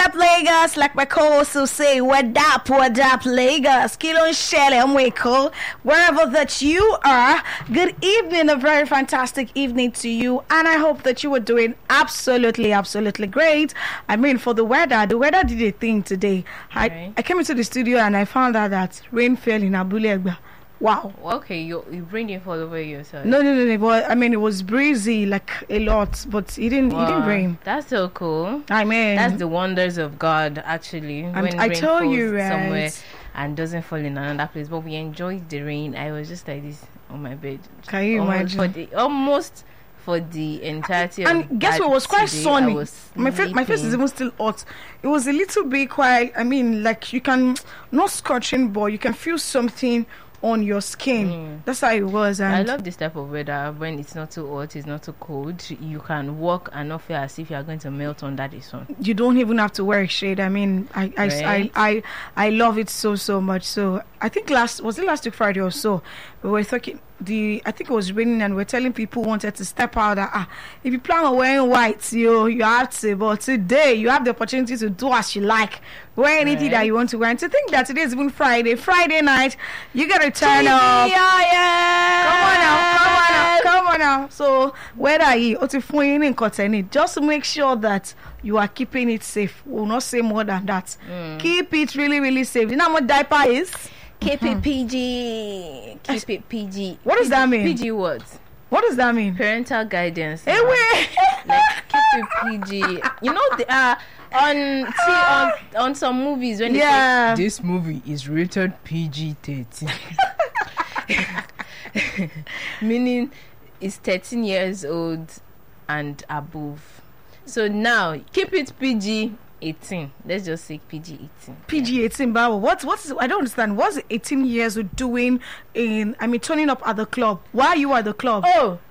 up, Lagos? Like my co-host will say, what up, Lagos? Kilo Shelley, I'm Wako. Wherever that you are, good evening, a very fantastic evening to you. And I hope that you were doing absolutely great. I mean, for the weather did a thing today. I came into the studio and I found out that rain fell in Abule Egba. Wow. Okay, you bring it all over yourself. No. But I mean, it was breezy like a lot, but it didn't rain. That's so cool. I mean, that's the wonders of God, actually. When I rain tell falls you, right? somewhere and doesn't fall in another place. But we enjoyed the rain. I was just like this on my bed. Can you imagine? Almost for the entirety of and guess what? It was quite today, sunny. My face is even still hot. It was a little bit quite. I mean, like you can not scorching, but you can feel something on your skin. That's how it was. And I love this type of weather when it's not too hot, it's not too cold. You can walk and not feel as if you are going to melt under the sun. You don't even have to wear a shade. I mean, I love it so much. So I think last week Friday or so, we were talking. I think it was raining and we're telling people who wanted to step out that if you plan on wearing white, you have to. But today you have the opportunity to do as you like, wear anything that you want to wear. And to think that today is even Friday night, you gotta turn up. Come on now. So whether you just make sure that you are keeping it safe. We'll not say more than that. Keep it really safe. You know what diaper is? Keep it PG. Keep it PG. What does that mean? PG what? What does that mean? Parental guidance. Hey, wait. Like, keep it PG. You know, they are on some movies when they say this movie is rated PG-13. Meaning it's 13 years old and above. So now keep it PG-18. Let's just say PG-18. PG-18, Bawa. What's I don't understand. What's 18 years old doing turning up at the club? Why are you at the club? Oh,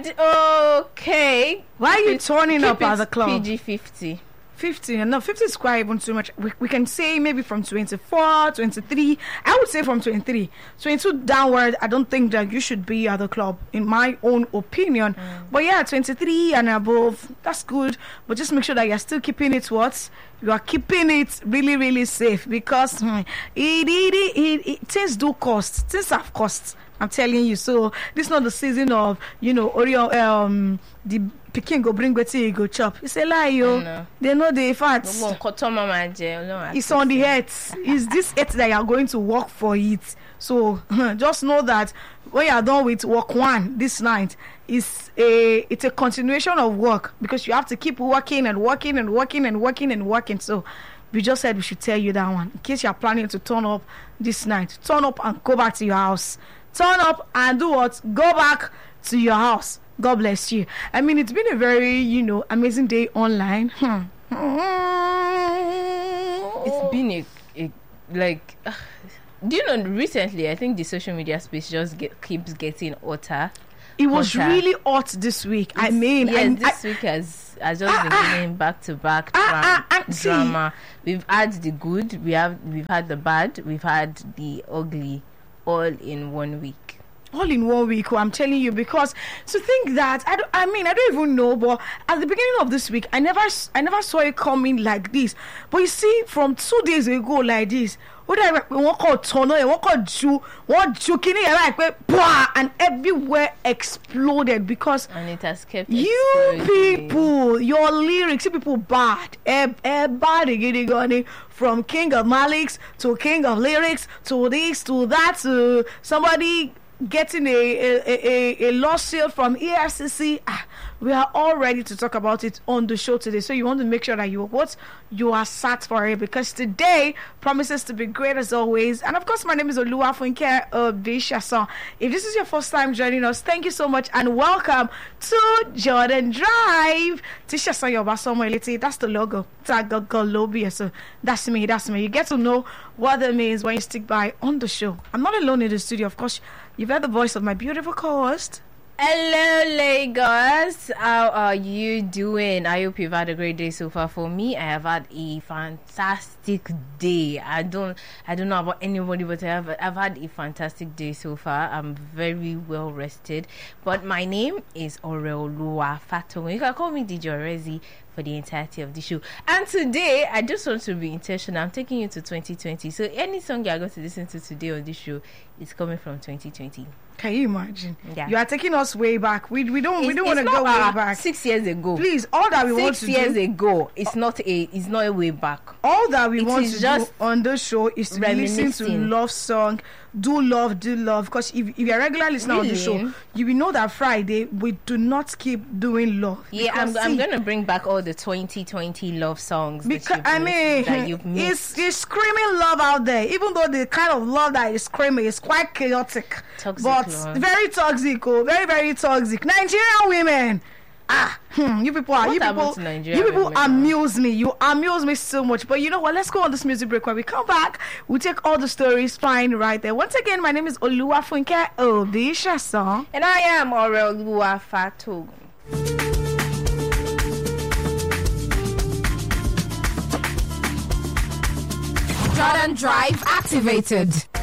okay. Why are you turning up at the club? PG-50. 50. No, 50 is quite even too much. We can say maybe from 24, 23. I would say from 23. 22 downward, I don't think that you should be at the club, in my own opinion. But yeah, 23 and above, that's good. But just make sure that you're still keeping it you are keeping it really safe, because things do cost. Things have costs. I'm telling you. So this is not the season of, Orion, the Peking go bring wetin go chop. It's a lie, yo. No. They know the facts. It's on the head. It's this head that you are going to work for it. So just know that when you are done with work one this night, it's a continuation of work, because you have to keep working. So we just said we should tell you that one, in case you are planning to turn up this night. Turn up and go back to your house. Turn up and do what? Go back to your house. God bless you. I mean, it's been a very, amazing day online. It's been do you know, recently, I think the social media space just keeps getting hotter. It was really hot this week. This week has just been going back to back drama. We've had the good, we've had the bad, we've had the ugly, all in 1 week. All in 1 week, I'm telling you, because to think that I don't even know, but at the beginning of this week, I never saw it coming like this. But you see, from 2 days ago, like this, and everywhere exploded, because and it has kept people, your lyrics, you people bad, bad, from King of Maliks to King of Lyrics to this to that to somebody getting a lawsuit from EFCC. We are all ready to talk about it on the show today. So you want to make sure that you are sat for it, because today promises to be great as always. And of course, my name is Oluwafunke Obishason. If this is your first time joining us, thank you so much and welcome to Jordan Drive. Tishason Yobasomoeliti, that's the logo. So that's me. You get to know what that means when you stick by on the show. I'm not alone in the studio, of course. You've heard the voice of my beautiful co-host. Hello, Lagos. How are you doing? I hope you've had a great day so far. For me, I have had a fantastic day. I don't know about anybody, but I've had a fantastic day so far. I'm very well rested. But my name is Oreoluwa Fatongo. You can call me DJ Orezi for the entirety of the show. And today, I just want to be intentional. I'm taking you to 2020. So any song you are going to listen to today on this show is coming from 2020. Can you imagine? Yeah. You are taking us way back. We don't want to go way back. 6 years ago. Please, all that we want to do. 6 years ago. It's not a way back. All that we It want is to just do on the show is to listen to reminiscing. love song, do love. Because if you're a regular listener on the show, Really? you will know that Friday we do not keep doing love. Yeah, Because I'm see, going to bring back all the 2020 love songs Because that you've missed. it's screaming love out there. Even though the kind of love that is screaming is quite chaotic, Toxic but love. very toxic. Oh, very very toxic. Nigerian women. You people are What you happened people. to Nigerian You people women now? amuse me. You amuse me so much. But you know what? Let's go on this music break. When we come back, we'll take all the stories fine right there. Once again, my name is Oluwafunke Obishason. And I am Oreoluwa Fatongo. Jordan Drive activated.